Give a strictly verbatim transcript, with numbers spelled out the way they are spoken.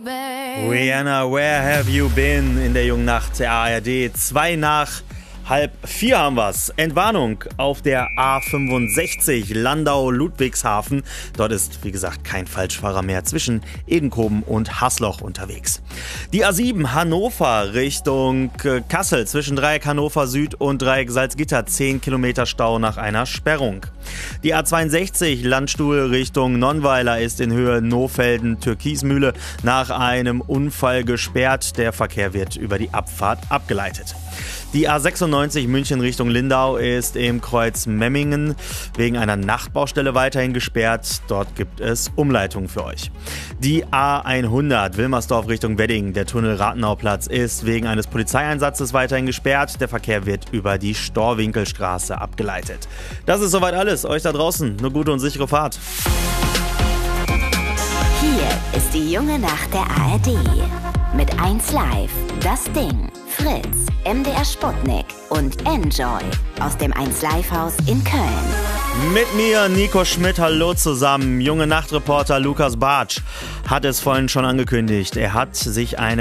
babe. Rihanna, where have you been? In der Jungen Nacht der A R D. Zwei nach halb vier haben wir's. Entwarnung auf der A fünfundsechzig Landau-Ludwigshafen. Dort ist, wie gesagt, kein Falschfahrer mehr zwischen Edenkoben und Hasloch unterwegs. Die A sieben Hannover Richtung Kassel zwischen Dreieck Hannover Süd und Dreieck Salzgitter. zehn Kilometer Stau nach einer Sperrung. Die A zweiundsechzig Landstuhl Richtung Nonnweiler ist in Höhe Nohfelden-Türkismühle nach einem Unfall gesperrt. Der Verkehr wird über die Abfahrt abgeleitet. Die A sechsundneunzig München Richtung Lindau ist im Kreuz Memmingen wegen einer Nachtbaustelle weiterhin gesperrt. Dort gibt es Umleitungen für euch. Die A hundert Wilmersdorf Richtung Wedding, der Tunnel Rathenauplatz, ist wegen eines Polizeieinsatzes weiterhin gesperrt. Der Verkehr wird über die Storwinkelstraße abgeleitet. Das ist soweit alles. Euch da draußen eine gute und sichere Fahrt. Hier ist die Junge Nacht der A R D. Mit eins Live, das Ding, Fritz, M D R Sputnik und Enjoy aus dem eins Live Haus in Köln. Mit mir Nico Schmidt, hallo zusammen. Junge Nacht-Reporter Lukas Bartsch hat es vorhin schon angekündigt. Er hat sich eine